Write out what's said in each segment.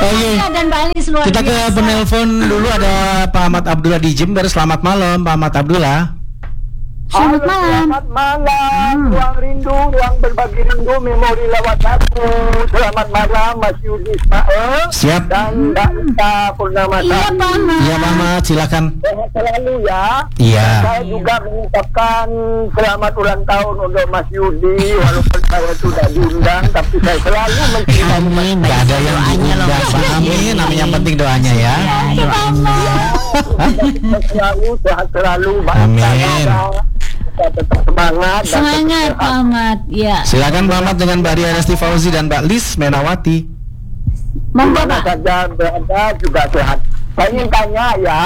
dan Mbak Alis luar Kita ke biasa. penelpon dulu, ada Pak Ahmad Abdullah di Jember. Selamat malam Pak Ahmad Abdullah. Selamat malam. Selamat malam, ruang rindu, ruang berbagi rindu, memori lewat aku. Selamat malam, Mas Yudi Ismail. Siap. Dan Mbak Ita Purnamata. Iya Pak Ahmad. Iya Pak Ahmad, silakan. Sehat selalu ya. Iya. Saya juga mengucapkan selamat ulang tahun untuk Mas Yudi. Walaupun saya sudah diundang, tapi saya selalu mencintai Mas. Gak ada yang diundang Pak. Amin. Amin, yang penting doanya ya. Iya Pak Ahmad. Sehat selalu, sehat selalu. Amin. Kita tetap semangat. dan Semangat tetap Pak Ahmad. Ya. Silakan Pak Ahmad dengan Mbak Ria Resti Fauzi dan Mbak Lis Menawati. Monggo Dimana Pak. saja berada juga sehat. Saya ingin tanya ya,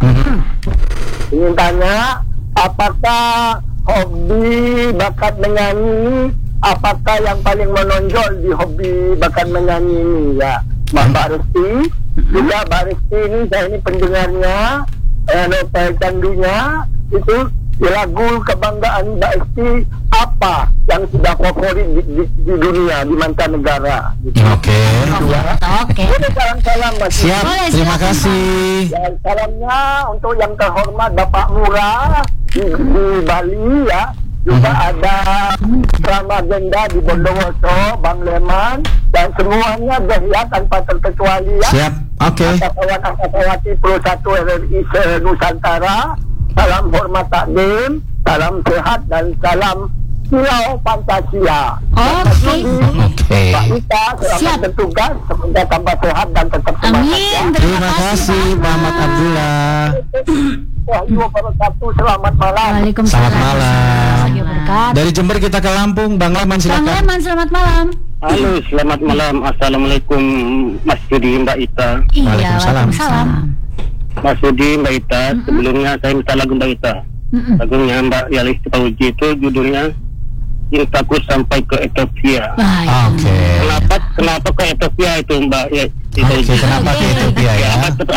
apakah hobi bakat menyanyi, apakah yang paling menonjol di hobi bakat menyanyi ini ya, Mbak Resti? Juga Mbak Resti ini, saya ini pendengarnya, nota candunya itu. Lagu kebanggaan Mbak Esti apa yang sudah favorit di dunia, di mancanegara gitu. Oke. Oke. Ini salam-salam Mas. Siap. Boleh, Terima silakan, kasih. Dan salamnya untuk yang terhormat Bapak Murah di Bali ya. Juga ada Ramagenda di Bondowoso, Bang Leman, dan semuanya berhias tanpa terkecuali ya. Siap. Oke. Angkatawati Pro 1 RRI Nusantara. Salam hormat takdim, salam sehat dan salam Silau Pancasila. Oke. Oke. Mbak Ita, selamat Siap. bertugas, semoga tambah sehat dan tetap semangat ya. Amin. Terima kasih Pak Ahmad Abdullah. Wahyu wabarakatuh, selamat malam. Waalaikumsalam. Selamat malam. Warahmatullahi wabarakatuh. Dari Jember kita ke Lampung, Bang Leman Bang silakan. Leman, selamat malam. Halo, selamat malam. Assalamualaikum Mas Yudi, Mbak Ita. Iya, Waalaikumsalam. Waalaikumsalam. Mas Yudi, Mbak Ita. Sebelumnya saya minta lagu Mbak Ita. Lagunya Mbak Yalis Fauzi itu judulnya Cintaku Sampai ke Ethiopia. Baik. Oke. Kenapa ke Ethiopia itu Mbak ya? Oke, kenapa ke Ethiopia ya?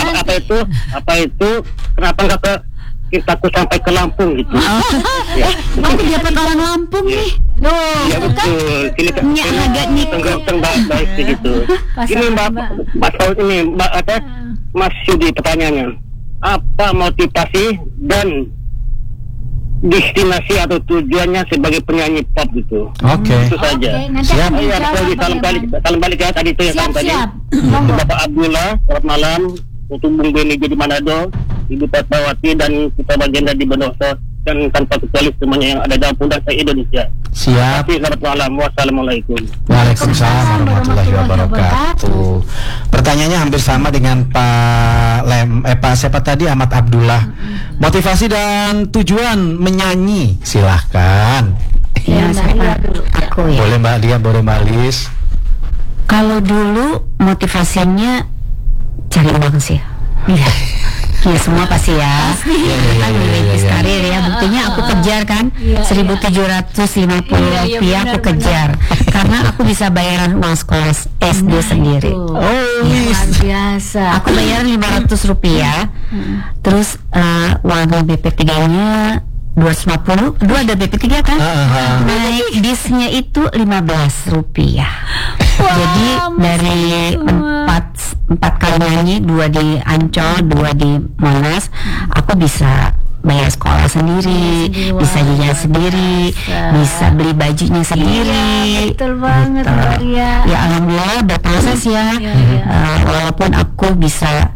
Apa itu? Kenapa nggak ke Cintaku Sampai ke Lampung gitu? Ya. Nanti dapat orang Lampung nih. Loh, Ya itu kan betul. Sini agak nikung. baik gitu. Ini Mbak Fauzi ini Mbak Mas Yudi, pertanyaannya apa motivasi dan destinasi atau tujuannya sebagai penyanyi pop gitu? Oke. Itu saja. Oke, nanti Siap. akan Iya, dijawab, Fauzi, Bang Leman. salam balik ya tadi itu ya, Siap, salam tadi. siap. Untuk Monggo. Bapak Abdullah, selamat malam. Untuk Bung Beni di Manado, Ibu Fatmawati dan kita Bagenda di Bondowoso, dan tanpa kecuali semuanya yang ada dalam pundak saya Indonesia. Siap. Tapi selamat malam. Wassalamualaikum. Waalaikumsalam warahmatullahi wabarakatuh. Pertanyaannya hampir sama dengan Pak siapa tadi, Ahmad Abdullah. Motivasi dan tujuan menyanyi, silahkan. Ya, saya aku ya. Boleh Mbak Dia, boleh Mbak Lis. Kalau dulu motivasinya cari uang sih. Iya. Ya semua pasti ya. Kita merintis karir ya. Buktinya aku kejar kan 1.750 rupiah aku kejar karena aku bisa bayaran uang sekolah SD sendiri. Luar biasa. Aku bayaran 500 rupiah. Terus uang BP3-nya 250. Dua ada BP3 kan? Naik bisnya itu 15 rupiah. Jadi dari empat kali nyanyi, 2 di Ancol, 2 di Monas, aku bisa bayar sekolah sendiri, bisa jajan sendiri, bisa beli bajunya sendiri. Betul banget, Gitu. Mbak Ria. Ya alhamdulillah berproses ya. Walaupun aku bisa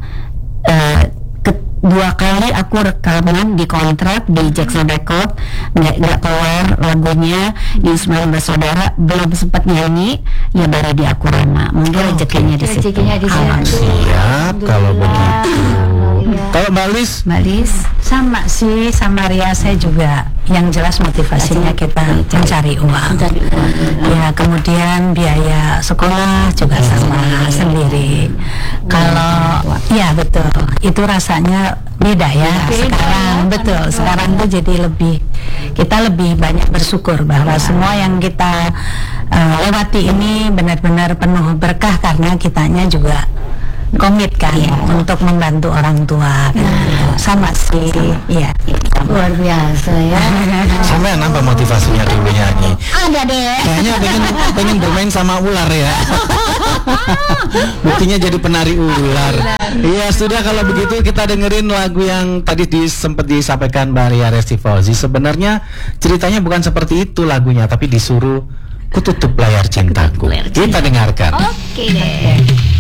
2 kali aku rekaman di kontrak di Jackson Record, nggak keluar lagunya di Ismail Bersaudara, belum sempat nyanyi, ya baru di Akurama. Mungkin rezekinya di situ. Rezekinya di situ. Siap kalau begitu. Kalau Mbak Lis, Mbak Lis, sama sih sama Ria, saya juga yang jelas motivasinya kita mencari uang. Ya, kemudian biaya sekolah juga sama sendiri. Kalau ya betul, itu rasanya beda ya sekarang. Betul, sekarang tuh jadi kita lebih banyak bersyukur bahwa semua yang kita lewati ini benar-benar penuh berkah karena kitanya juga komit kan untuk membantu orang tua kan. Sama sih ya. Luar biasa ya. sampai nambah motivasinya dulu nyanyi. Ada deh. Kayaknya pengen bermain sama ular ya. Buktinya jadi penari ular. Iya, sudah kalau begitu kita dengerin lagu yang tadi sempat disampaikan Mbak Ria Resti Fauzi. Sebenarnya ceritanya bukan seperti itu lagunya, tapi disuruh Kututup Layar Cintaku. Kita dengarkan. Oke deh.